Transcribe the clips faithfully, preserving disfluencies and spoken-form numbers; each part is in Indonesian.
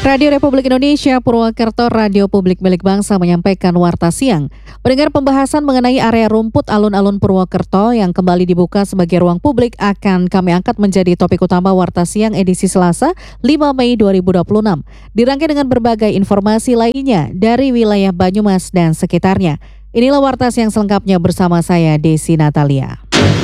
Radio Republik Indonesia Purwakarta, Radio Publik milik bangsa menyampaikan Warta Siang. Pendengar, pembahasan mengenai area rumput alun-alun Purwakarta yang kembali dibuka sebagai ruang publik akan kami angkat menjadi topik utama Warta Siang edisi Selasa lima Mei dua ribu dua puluh enam. Dirangkai dengan berbagai informasi lainnya dari wilayah Banyumas dan sekitarnya. Inilah Warta Siang selengkapnya bersama saya Desi Natalia.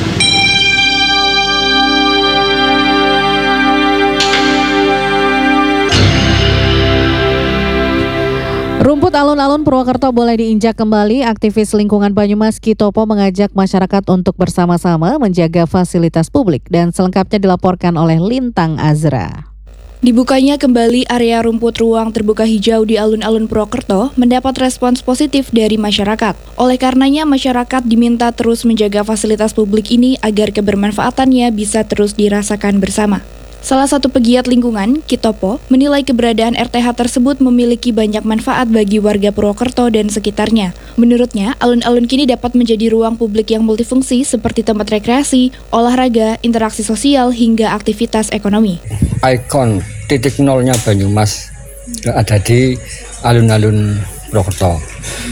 Rumput alun-alun Purwakarta boleh diinjak kembali. Aktivis lingkungan Banyumas Kitopo mengajak masyarakat untuk bersama-sama menjaga fasilitas publik, dan selengkapnya dilaporkan oleh Lintang Azra. Dibukanya kembali area rumput ruang terbuka hijau di alun-alun Purwokerto mendapat respons positif dari masyarakat. Oleh karenanya, masyarakat diminta terus menjaga fasilitas publik ini agar kebermanfaatannya bisa terus dirasakan bersama. Salah satu pegiat lingkungan, Kitopo, menilai keberadaan R T H tersebut memiliki banyak manfaat bagi warga Purwokerto dan sekitarnya. Menurutnya, alun-alun kini dapat menjadi ruang publik yang multifungsi seperti tempat rekreasi, olahraga, interaksi sosial, hingga aktivitas ekonomi. Ikon titik nolnya Banyumas ada di alun-alun Purwokerto.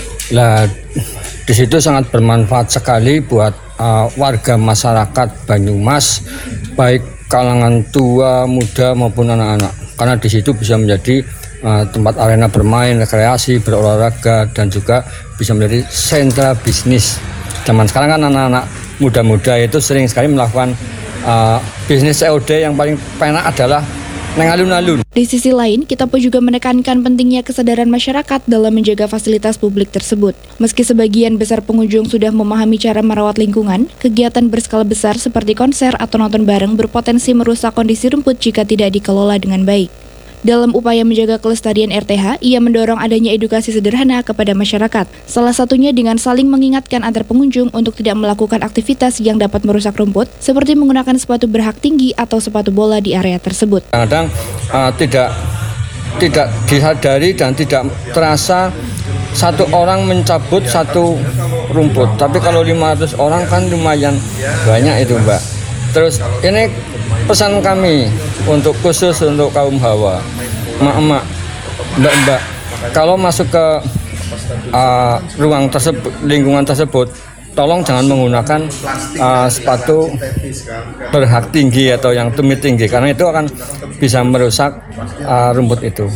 Nah, di situ sangat bermanfaat sekali buat uh, warga masyarakat Banyumas, baik kalangan tua, muda maupun anak-anak, karena di situ bisa menjadi uh, tempat arena bermain, rekreasi, berolahraga, dan juga bisa menjadi sentra bisnis. Zaman sekarang kan anak-anak muda-muda itu sering sekali melakukan uh, bisnis C O D. Yang paling penak adalah neng alun-alun. Di sisi lain, Kitopo juga menekankan pentingnya kesadaran masyarakat dalam menjaga fasilitas publik tersebut. Meski sebagian besar pengunjung sudah memahami cara merawat lingkungan, kegiatan berskala besar seperti konser atau nonton bareng berpotensi merusak kondisi rumput jika tidak dikelola dengan baik. Dalam upaya menjaga kelestarian R T H, ia mendorong adanya edukasi sederhana kepada masyarakat. Salah satunya dengan saling mengingatkan antar pengunjung untuk tidak melakukan aktivitas yang dapat merusak rumput, seperti menggunakan sepatu berhak tinggi atau sepatu bola di area tersebut. Kadang-kadang uh, tidak tidak disadari dan tidak terasa satu orang mencabut satu rumput. Tapi kalau lima ratus orang kan lumayan banyak itu, Mbak. Terus ini pesan kami untuk khusus untuk kaum hawa, emak-emak, mbak-mbak, kalau masuk ke uh, ruang tersebut, lingkungan tersebut, tolong jangan menggunakan uh, sepatu berhak tinggi atau yang tumit tinggi, karena itu akan bisa merusak uh, rumput itu.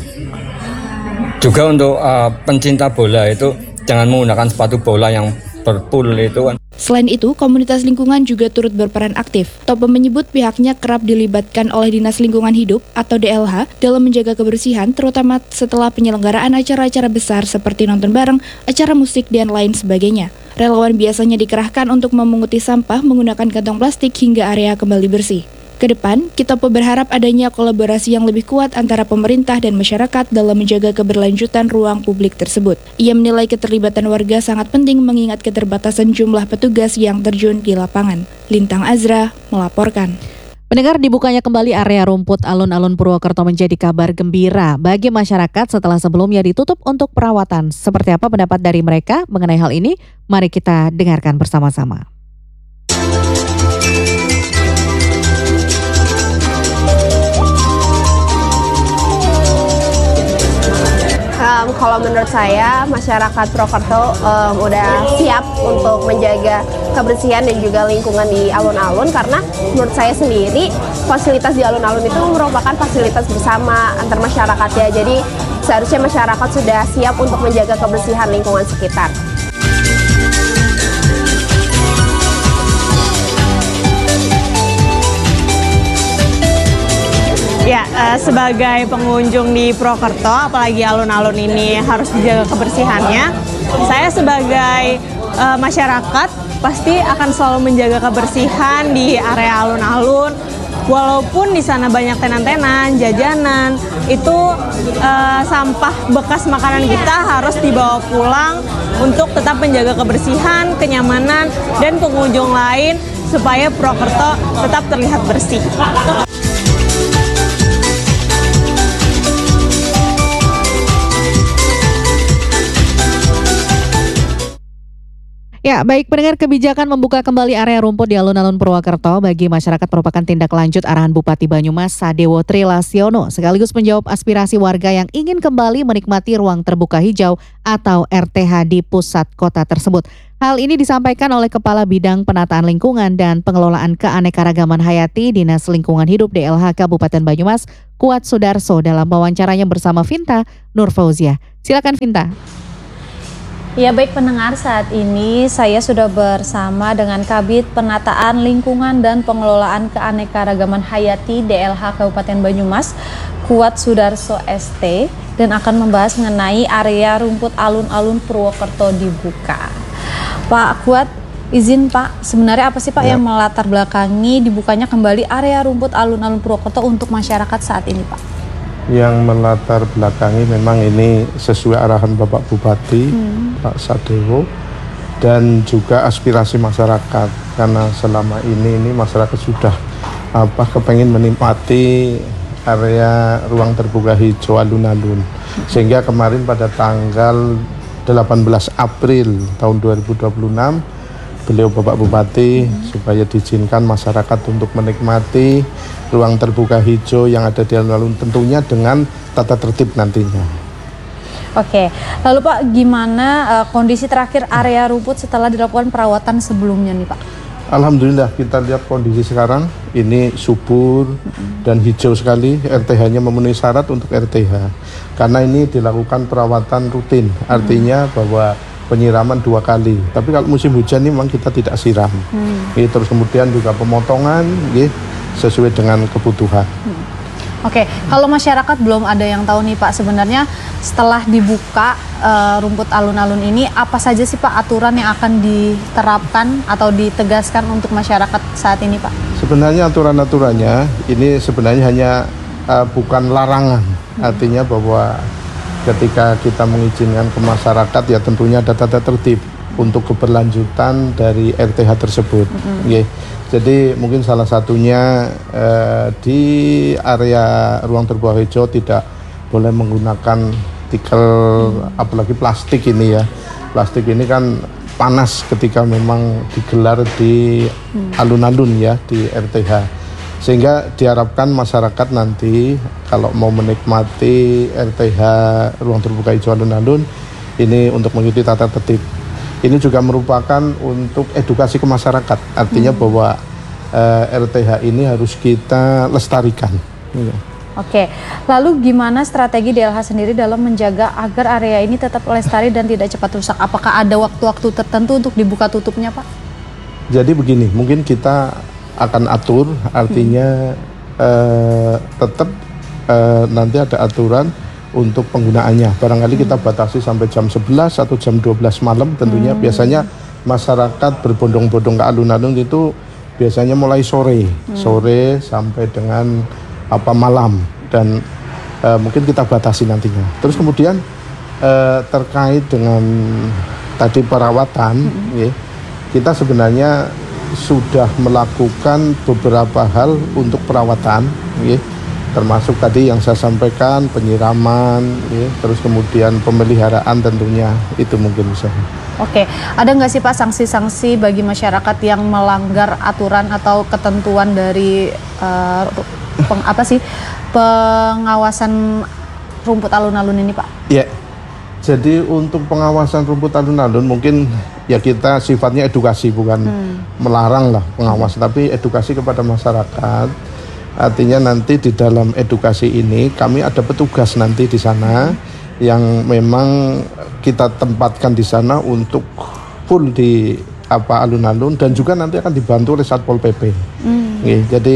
Juga untuk uh, pencinta bola itu jangan menggunakan sepatu bola yang berpul itu kan. Selain itu, komunitas lingkungan juga turut berperan aktif. Topo menyebut pihaknya kerap dilibatkan oleh Dinas Lingkungan Hidup atau D L H dalam menjaga kebersihan, terutama setelah penyelenggaraan acara-acara besar seperti nonton bareng, acara musik, dan lain sebagainya. Relawan biasanya dikerahkan untuk memunguti sampah menggunakan kantong plastik hingga area kembali bersih. Kedepan, Kitopo berharap adanya kolaborasi yang lebih kuat antara pemerintah dan masyarakat dalam menjaga keberlanjutan ruang publik tersebut. Ia menilai keterlibatan warga sangat penting mengingat keterbatasan jumlah petugas yang terjun di lapangan. Lintang Azra melaporkan. Pendengar, dibukanya kembali area rumput alun-alun Purwokerto menjadi kabar gembira bagi masyarakat setelah sebelumnya ditutup untuk perawatan. Seperti apa pendapat dari mereka mengenai hal ini? Mari kita dengarkan bersama-sama. Um, kalau menurut saya, masyarakat Purwokerto um, udah siap untuk menjaga kebersihan dan juga lingkungan di alun-alun, karena menurut saya sendiri fasilitas di alun-alun itu merupakan fasilitas bersama antar masyarakat ya. Jadi seharusnya masyarakat sudah siap untuk menjaga kebersihan lingkungan sekitar. Ya, uh, sebagai pengunjung di Purwokerto, apalagi alun-alun ini harus dijaga kebersihannya. Saya sebagai uh, masyarakat pasti akan selalu menjaga kebersihan di area alun-alun. Walaupun di sana banyak tenan-tenan, jajanan, itu uh, sampah bekas makanan kita harus dibawa pulang untuk tetap menjaga kebersihan, kenyamanan, dan pengunjung lain supaya Purwokerto tetap terlihat bersih. Ya, Ya, baik pendengar, kebijakan membuka kembali area rumput di alun-alun Purwokerto bagi masyarakat merupakan tindak lanjut arahan Bupati Banyumas Sadewo Trilasyono sekaligus menjawab aspirasi warga yang ingin kembali menikmati ruang terbuka hijau atau R T H di pusat kota tersebut. Hal ini disampaikan oleh Kepala Bidang Penataan Lingkungan dan Pengelolaan Keanekaragaman Hayati Dinas Lingkungan Hidup D L H Kabupaten Banyumas, Kuat Sudarso dalam wawancaranya bersama Vinta Nurfauzia. Silakan Vinta. Ya baik pendengar, saat ini saya sudah bersama dengan Kabid Penataan Lingkungan dan Pengelolaan Keanekaragaman Hayati D L H Kabupaten Banyumas, Kuat Sudarso S T, dan akan membahas mengenai area rumput alun-alun Purwokerto dibuka. Pak Kuat, izin Pak, sebenarnya apa sih Pak ya. yang melatar belakangi dibukanya kembali area rumput alun-alun Purwokerto untuk masyarakat saat ini Pak? Yang melatar belakangi memang ini sesuai arahan Bapak Bupati, hmm. Pak Sadewo, dan juga aspirasi masyarakat, karena selama ini ini masyarakat sudah apa kepengen menikmati area ruang terbuka hijau alun-alun, hmm. sehingga kemarin pada tanggal delapan belas April tahun dua ribu dua puluh enam beliau Bapak Bupati hmm. supaya diizinkan masyarakat untuk menikmati ruang terbuka hijau yang ada di alun-alun, tentunya dengan tata tertib nantinya. Oke, lalu Pak, gimana uh, kondisi terakhir area rumput setelah dilakukan perawatan sebelumnya nih Pak? Alhamdulillah, kita lihat kondisi sekarang ini subur hmm. dan hijau sekali. R T H-nya memenuhi syarat untuk R T H karena ini dilakukan perawatan rutin, artinya hmm. bahwa penyiraman dua kali. Tapi kalau musim hujan ini memang kita tidak siram. Hmm. Gitu, terus kemudian juga pemotongan, gitu, sesuai dengan kebutuhan. Hmm. Oke, kalau masyarakat belum ada yang tahu nih Pak, sebenarnya setelah dibuka uh, rumput alun-alun ini, apa saja sih Pak aturan yang akan diterapkan atau ditegaskan untuk masyarakat saat ini Pak? Sebenarnya aturan-aturannya ini sebenarnya hanya uh, bukan larangan, hmm. artinya bahwa ketika kita mengizinkan ke masyarakat ya tentunya ada tata tertib untuk keberlanjutan dari R T H tersebut. Mm-hmm. Okay. Jadi mungkin salah satunya eh, di area ruang terbuka hijau tidak boleh menggunakan tikel, mm. apalagi plastik ini ya. Plastik ini kan panas ketika memang digelar di mm. alun-alun ya, di R T H. Sehingga diharapkan masyarakat nanti kalau mau menikmati R T H ruang terbuka hijau alun-alun ini untuk mengikuti tata tertib. Ini juga merupakan untuk edukasi ke masyarakat, artinya hmm. bahwa uh, R T H ini harus kita lestarikan. Ya. Oke, lalu gimana strategi D L H sendiri dalam menjaga agar area ini tetap lestari dan tidak cepat rusak? Apakah ada waktu-waktu tertentu untuk dibuka tutupnya Pak? Jadi begini, mungkin kita akan atur, artinya hmm. uh, tetap uh, nanti ada aturan untuk penggunaannya. Barangkali hmm. kita batasi sampai jam sebelas atau jam dua belas malam tentunya. Hmm. Biasanya masyarakat berbondong-bondong ke alun-alun itu biasanya mulai sore, hmm. sore sampai dengan apa malam, dan uh, mungkin kita batasi nantinya. Terus kemudian uh, terkait dengan tadi perawatan, hmm. ya, kita sebenarnya sudah melakukan beberapa hal untuk perawatan, ya. Termasuk tadi yang saya sampaikan, penyiraman, ya, terus kemudian pemeliharaan tentunya, itu mungkin bisa. Oke, ada nggak sih Pak sanksi-sanksi bagi masyarakat yang melanggar aturan atau ketentuan dari uh, peng, apa sih pengawasan rumput alun-alun ini Pak? Ya, jadi untuk pengawasan rumput alun-alun mungkin ya kita sifatnya edukasi, bukan hmm. melarang lah pengawasan, hmm. tapi edukasi kepada masyarakat. Artinya nanti di dalam edukasi ini kami ada petugas nanti di sana yang memang kita tempatkan di sana untuk full di apa alun-alun, dan juga nanti akan dibantu oleh Satpol P P. Mm. Oke, jadi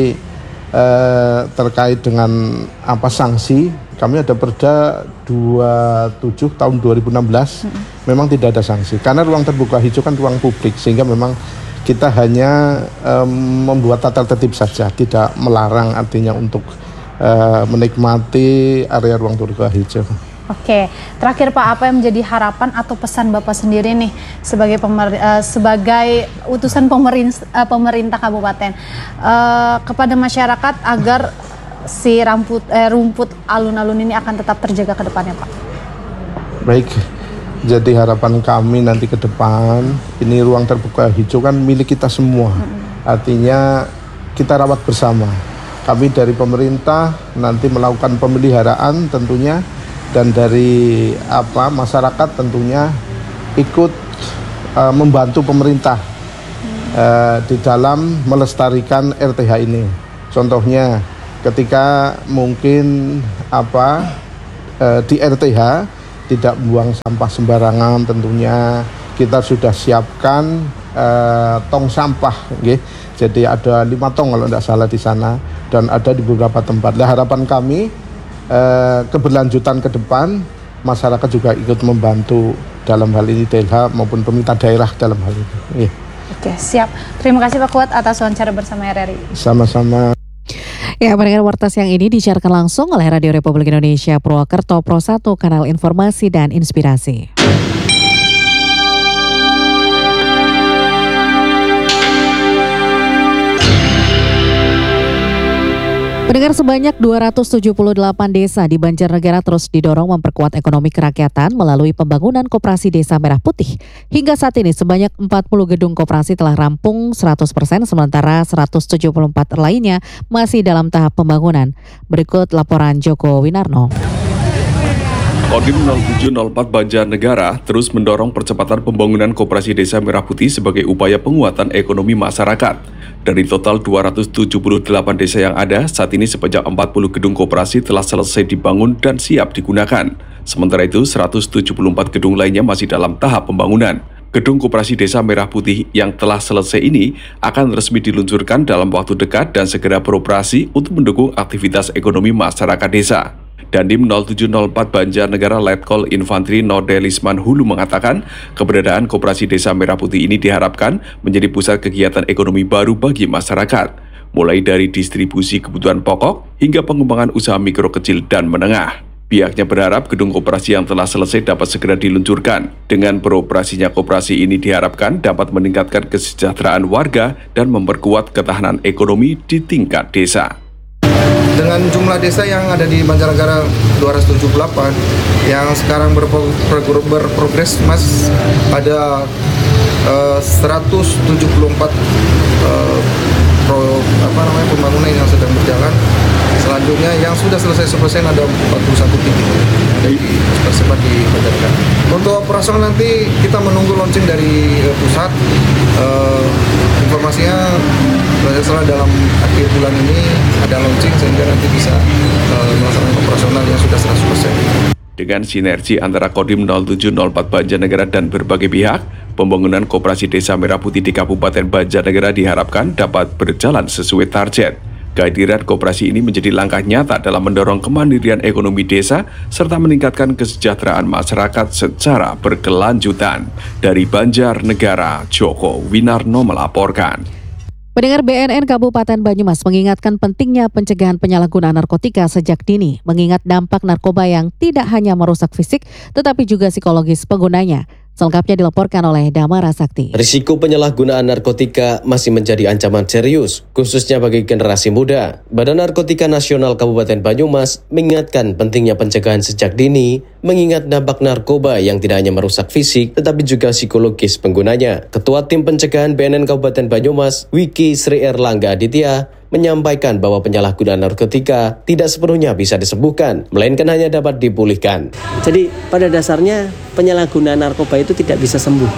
eh, terkait dengan apa sanksi, kami ada Perda dua puluh tujuh tahun dua ribu enam belas. Mm. Memang tidak ada sanksi karena ruang terbuka hijau kan ruang publik, sehingga memang kita hanya um, membuat tata tertib saja, tidak melarang artinya untuk uh, menikmati area ruang terbuka hijau. Oke, terakhir Pak, apa yang menjadi harapan atau pesan Bapak sendiri nih sebagai pemer, uh, sebagai utusan pemerintah, uh, pemerintah kabupaten uh, kepada masyarakat agar si rumput, eh, rumput alun-alun ini akan tetap terjaga ke depannya Pak? Baik, Jadi harapan kami nanti ke depan, ini ruang terbuka hijau kan milik kita semua. Artinya kita rawat bersama. Kami dari pemerintah nanti melakukan pemeliharaan tentunya, dan dari apa masyarakat tentunya ikut uh, membantu pemerintah uh, di dalam melestarikan R T H ini. Contohnya ketika mungkin apa uh, di R T H tidak buang sampah sembarangan, tentunya kita sudah siapkan uh, tong sampah, okay? Jadi ada lima tong kalau tidak salah di sana, dan ada di beberapa tempat. Nah, harapan kami uh, keberlanjutan ke depan, masyarakat juga ikut membantu dalam hal ini D L H maupun pemerintah daerah dalam hal ini. Yeah. Oke, siap. Terima kasih Pak Kuat atas wawancara bersama R R I. Sama-sama. Ya, pendengar warta siang ini disiarkan langsung oleh Radio Republik Indonesia Purwokerto Pro satu, kanal informasi dan inspirasi. Pendengar, sebanyak dua ratus tujuh puluh delapan desa di Banjarnegara terus didorong memperkuat ekonomi kerakyatan melalui pembangunan koperasi Desa Merah Putih. Hingga saat ini sebanyak empat puluh gedung koperasi telah rampung seratus persen, sementara seratus tujuh puluh empat lainnya masih dalam tahap pembangunan. Berikut laporan Joko Winarno. Kodim nol tujuh nol empat Banjarnegara terus mendorong percepatan pembangunan koperasi Desa Merah Putih sebagai upaya penguatan ekonomi masyarakat. Dari total dua ratus tujuh puluh delapan desa yang ada, saat ini sebanyak empat puluh gedung koperasi telah selesai dibangun dan siap digunakan. Sementara itu, seratus tujuh puluh empat gedung lainnya masih dalam tahap pembangunan. Gedung koperasi Desa Merah Putih yang telah selesai ini akan resmi diluncurkan dalam waktu dekat dan segera beroperasi untuk mendukung aktivitas ekonomi masyarakat desa. Dandim nol tujuh nol empat Banjarnegara Letkol Infantri Nodelisman Hulu mengatakan keberadaan koperasi Desa Merah Putih ini diharapkan menjadi pusat kegiatan ekonomi baru bagi masyarakat, mulai dari distribusi kebutuhan pokok hingga pengembangan usaha mikro kecil dan menengah. Pihaknya berharap gedung koperasi yang telah selesai dapat segera diluncurkan. Dengan beroperasinya koperasi ini diharapkan dapat meningkatkan kesejahteraan warga dan memperkuat ketahanan ekonomi di tingkat desa. Dengan jumlah desa yang ada di Banjarnegara dua ratus tujuh puluh delapan yang sekarang berpro- berpro- berprogres, Mas, ada uh, seratus tujuh puluh empat uh, pro, apa namanya pembangunan yang sedang berjalan. Selanjutnya yang sudah selesai seratus persen ada empat puluh satu titik ada di tersebar di Banjarnegara. Untuk operasional nanti kita menunggu launching dari uh, pusat. Uh, informasinya setelah dalam akhir bulan ini ada launching sehingga nanti bisa uh, melaksanakan operasional yang sudah seratus persen. Dengan sinergi antara Kodim nol tujuh nol empat Banjarnegara dan berbagai pihak, pembangunan koperasi Desa Merah Putih di Kabupaten Banjarnegara diharapkan dapat berjalan sesuai target. Kehadiran koperasi ini menjadi langkah nyata dalam mendorong kemandirian ekonomi desa serta meningkatkan kesejahteraan masyarakat secara berkelanjutan. Dari Banjarnegara, Joko Winarno melaporkan. Pendengar, B N N Kabupaten Banyumas mengingatkan pentingnya pencegahan penyalahgunaan narkotika sejak dini, mengingat dampak narkoba yang tidak hanya merusak fisik, tetapi juga psikologis penggunanya. Selengkapnya dilaporkan oleh Damara Sakti. Risiko penyalahgunaan narkotika masih menjadi ancaman serius, khususnya bagi generasi muda. Badan Narkotika Nasional Kabupaten Banyumas mengingatkan pentingnya pencegahan sejak dini, mengingat dampak narkoba yang tidak hanya merusak fisik, tetapi juga psikologis penggunanya. Ketua Tim Pencegahan B N N Kabupaten Banyumas, Wiki Sri Erlangga Aditya, menyampaikan bahwa penyalahgunaan narkotika tidak sepenuhnya bisa disembuhkan, melainkan hanya dapat dipulihkan. Jadi pada dasarnya penyalahgunaan narkoba itu tidak bisa sembuh.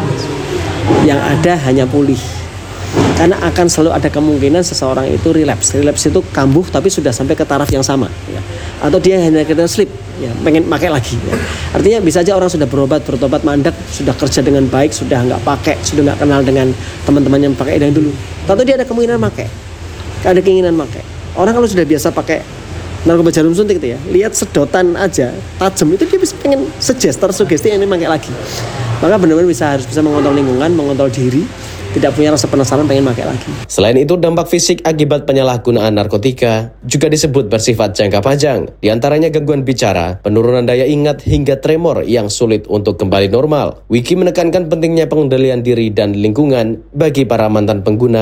Yang ada hanya pulih. Karena akan selalu ada kemungkinan seseorang itu relapse. Relapse itu kambuh tapi sudah sampai ke taraf yang sama. Ya. Atau dia hanya kena slip, ya, pengen pakai lagi. Ya. Artinya bisa aja orang sudah berobat, berobat mandek, sudah kerja dengan baik, sudah nggak pakai, sudah nggak kenal dengan teman-teman yang pakai dari dulu. Atau dia ada kemungkinan pakai. Ada keinginan pakai. Orang kalau sudah biasa pakai narkoba jarum suntik itu ya, lihat sedotan aja tajam itu dia bisa pengen suggest, tersugesti ini pakai lagi. Maka benar-benar bisa harus bisa mengontrol lingkungan, mengontrol diri, tidak punya rasa penasaran pengen pakai lagi. Selain itu, dampak fisik akibat penyalahgunaan narkotika juga disebut bersifat jangka panjang. Di antaranya gangguan bicara, penurunan daya ingat hingga tremor yang sulit untuk kembali normal. Wiki menekankan pentingnya pengendalian diri dan lingkungan bagi para mantan pengguna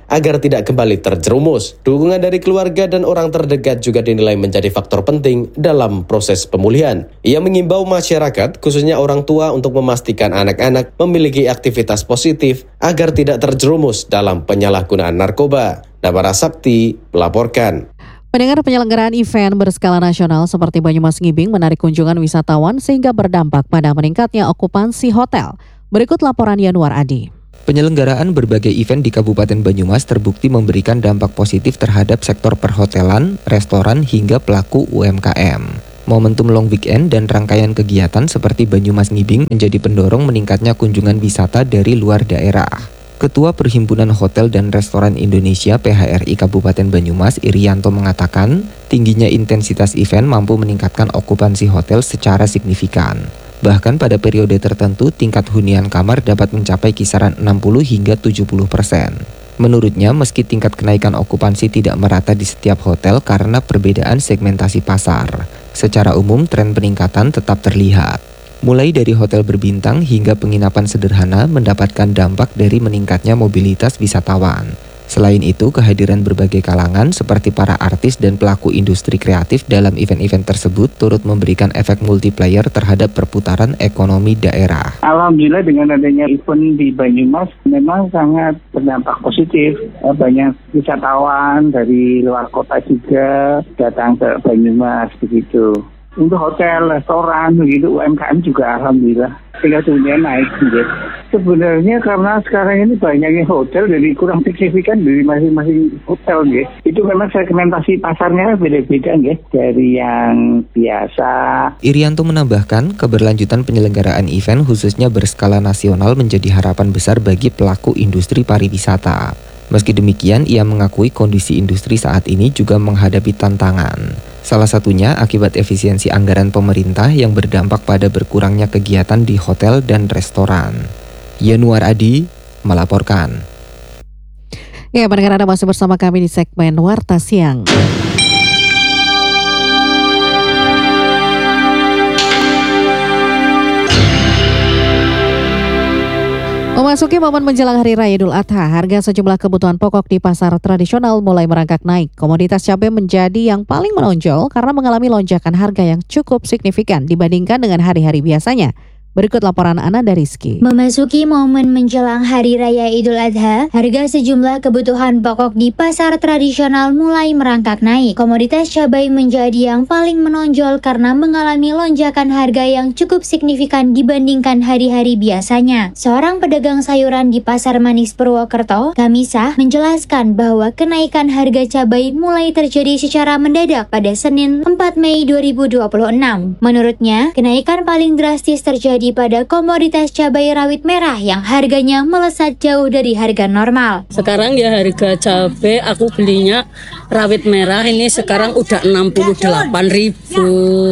agar tidak kembali terjerumus. Dukungan dari keluarga dan orang terdekat juga dinilai menjadi faktor penting dalam proses pemulihan. Ia mengimbau masyarakat, khususnya orang tua, untuk memastikan anak-anak memiliki aktivitas positif agar tidak terjerumus dalam penyalahgunaan narkoba. Nabara Sakti melaporkan. Pendengar, penyelenggaraan event berskala nasional seperti Banyumas Ngibing menarik kunjungan wisatawan sehingga berdampak pada meningkatnya okupansi hotel. Berikut laporan Yanuar Adi. Penyelenggaraan berbagai event di Kabupaten Banyumas terbukti memberikan dampak positif terhadap sektor perhotelan, restoran, hingga pelaku U M K M. Momentum long weekend dan rangkaian kegiatan seperti Banyumas Ngibing menjadi pendorong meningkatnya kunjungan wisata dari luar daerah. Ketua Perhimpunan Hotel dan Restoran Indonesia P H R I Kabupaten Banyumas, Irianto, mengatakan tingginya intensitas event mampu meningkatkan okupansi hotel secara signifikan. Bahkan pada periode tertentu tingkat hunian kamar dapat mencapai kisaran enam puluh hingga tujuh puluh persen. Menurutnya, meski tingkat kenaikan okupansi tidak merata di setiap hotel karena perbedaan segmentasi pasar, secara umum tren peningkatan tetap terlihat. Mulai dari hotel berbintang hingga penginapan sederhana mendapatkan dampak dari meningkatnya mobilitas wisatawan. Selain itu, kehadiran berbagai kalangan seperti para artis dan pelaku industri kreatif dalam event-event tersebut turut memberikan efek multiplier terhadap perputaran ekonomi daerah. Alhamdulillah dengan adanya event di Banyumas memang sangat berdampak positif. Banyak wisatawan dari luar kota juga datang ke Banyumas begitu. Untuk hotel, restoran, begitu U M K M juga alhamdulillah tingkat hunian naik gitu. Sebenarnya karena sekarang ini banyaknya hotel jadi kurang signifikan dari masing-masing hotel gitu. Itu memang segmentasi pasarnya beda-beda gitu dari yang biasa. Irianto menambahkan, keberlanjutan penyelenggaraan event khususnya berskala nasional menjadi harapan besar bagi pelaku industri pariwisata. Meski demikian, ia mengakui kondisi industri saat ini juga menghadapi tantangan. Salah satunya akibat efisiensi anggaran pemerintah yang berdampak pada berkurangnya kegiatan di hotel dan restoran. Yanuar Adi melaporkan. Ya, pendengar, Anda masih bersama kami di segmen Warta Siang. Memasuki momen menjelang Hari Raya Idul Adha, harga sejumlah kebutuhan pokok di pasar tradisional mulai merangkak naik. Komoditas cabai menjadi yang paling menonjol karena mengalami lonjakan harga yang cukup signifikan dibandingkan dengan hari-hari biasanya. Berikut laporan Ananda Rizky. Memasuki momen menjelang Hari Raya Idul Adha, harga sejumlah kebutuhan pokok di pasar tradisional mulai merangkak naik. Komoditas cabai menjadi yang paling menonjol karena mengalami lonjakan harga yang cukup signifikan dibandingkan hari-hari biasanya. Seorang pedagang sayuran di Pasar Manis Purwokerto, Kamisah, menjelaskan bahwa kenaikan harga cabai mulai terjadi secara mendadak pada Senin empat Mei dua ribu dua puluh enam. Menurutnya, kenaikan paling drastis terjadi pada komoditas cabai rawit merah yang harganya melesat jauh dari harga normal. Sekarang ya harga cabai aku belinya rawit merah ini sekarang udah enam puluh delapan ribu.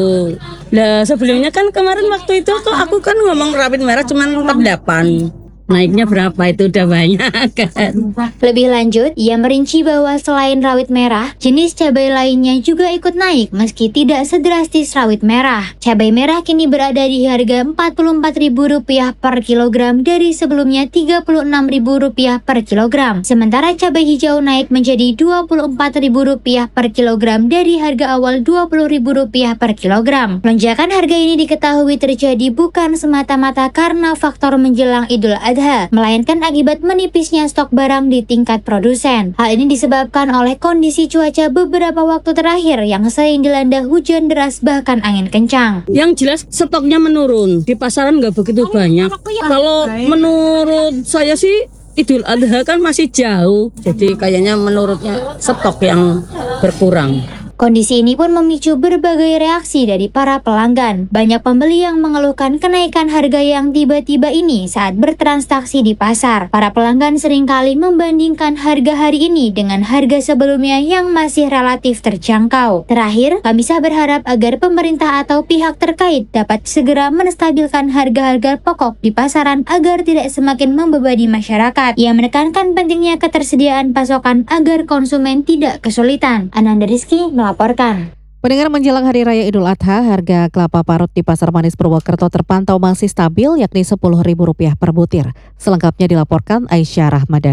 Nah sebelumnya kan kemarin waktu itu tuh aku kan ngomong rawit merah cuma empat puluh delapan. Naiknya berapa itu udah banyak kan. Lebih lanjut, ia merinci bahwa selain rawit merah, jenis cabai lainnya juga ikut naik meski tidak sedrastis rawit merah. Cabai merah kini berada di harga empat puluh empat ribu rupiah per kilogram dari sebelumnya tiga puluh enam ribu rupiah per kilogram. Sementara cabai hijau naik menjadi dua puluh empat ribu rupiah per kilogram dari harga awal dua puluh ribu rupiah per kilogram. Lonjakan harga ini diketahui terjadi bukan semata-mata karena faktor menjelang Idul Adha, melainkan akibat menipisnya stok barang di tingkat produsen. Hal ini disebabkan oleh kondisi cuaca beberapa waktu terakhir yang sering dilanda hujan deras bahkan angin kencang. Yang jelas stoknya menurun, di pasaran nggak begitu banyak. Kalau menurut saya sih Idul Adha kan masih jauh, jadi kayaknya menurutnya stok yang berkurang. Kondisi ini pun memicu berbagai reaksi dari para pelanggan. Banyak pembeli yang mengeluhkan kenaikan harga yang tiba-tiba ini saat bertransaksi di pasar. Para pelanggan seringkali membandingkan harga hari ini dengan harga sebelumnya yang masih relatif terjangkau. Terakhir, Kamisah berharap agar pemerintah atau pihak terkait dapat segera menstabilkan harga-harga pokok di pasaran agar tidak semakin membebani masyarakat. Ia menekankan pentingnya ketersediaan pasokan agar konsumen tidak kesulitan. Ananda Rizky melaporkan. Pendengar, menjelang Hari Raya Idul Adha, harga kelapa parut di Pasar Manis Purwokerto terpantau masih stabil, yakni sepuluh ribu rupiah per butir. Selengkapnya dilaporkan Aisyah Rahmadani.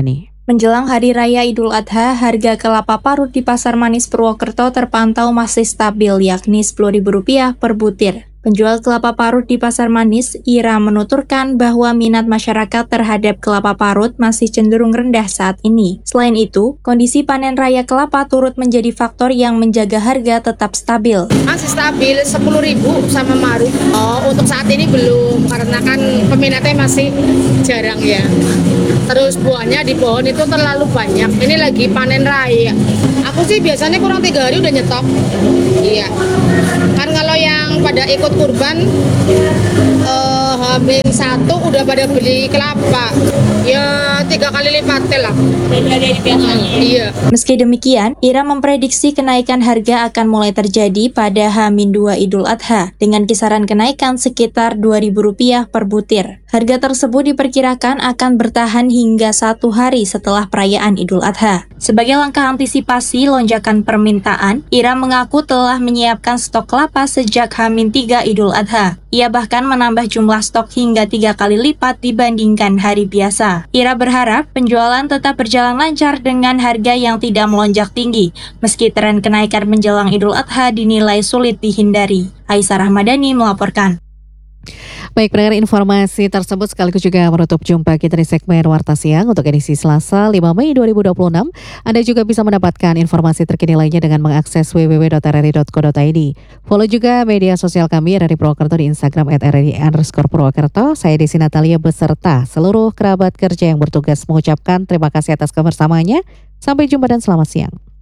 Menjelang Hari Raya Idul Adha, harga kelapa parut di Pasar Manis Purwokerto terpantau masih stabil, yakni sepuluh ribu rupiah per butir. Penjual kelapa parut di Pasar Manis, Ira, menuturkan bahwa minat masyarakat terhadap kelapa parut masih cenderung rendah saat ini. Selain itu, kondisi panen raya kelapa turut menjadi faktor yang menjaga harga tetap stabil. Masih stabil sepuluh ribu sama marut. Oh, untuk saat ini belum, karena kan peminatnya masih jarang ya. Terus buahnya di pohon itu terlalu banyak. Ini lagi panen raya. Aku sih biasanya kurang tiga hari udah nyetok. Iya. Kan kalau yang pada ikut kurban uh, hamil satu udah pada beli kelapa. Ya tiga kali lipatnya lah. Dari biasanya. Iya. Meski demikian, Ira memprediksi kenaikan harga akan mulai terjadi pada H minus dua Idul Adha dengan kisaran kenaikan sekitar dua ribu rupiah per butir. Harga tersebut diperkirakan akan bertahan hingga satu hari setelah perayaan Idul Adha. Sebagai langkah antisipasi lonjakan permintaan, Ira mengaku telah menyiapkan stok kelapa sejak H minus tiga Idul Adha. Ia bahkan menambah jumlah stok hingga tiga kali lipat dibandingkan hari biasa. Ira berharap penjualan tetap berjalan lancar dengan harga yang tidak melonjak tinggi, meski tren kenaikan menjelang Idul Adha dinilai sulit dihindari. Aisyah Rahmadani melaporkan. Baik, pendengar, informasi tersebut sekaligus juga menutup jumpa kita di segmen Warta Siang untuk edisi Selasa lima Mei dua ribu dua puluh enam. Anda juga bisa mendapatkan informasi terkini lainnya dengan mengakses w w w titik r r i titik co titik i d. Follow juga media sosial kami R R I Purwokerto di Instagram at r r i underscore Purwokerto. Saya Desi Natalia beserta seluruh kerabat kerja yang bertugas mengucapkan terima kasih atas kebersamaannya. Sampai jumpa dan selamat siang.